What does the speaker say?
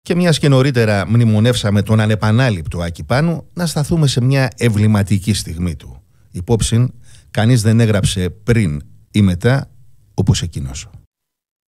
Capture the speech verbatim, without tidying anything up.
Και μιας και νωρίτερα μνημονεύσαμε τον ανεπανάληπτο Άκη Πάνου, να σταθούμε σε μια εμβληματική στιγμή του. Υπόψη, κανείς δεν έγραψε πριν ή μετά όπως εκείνος.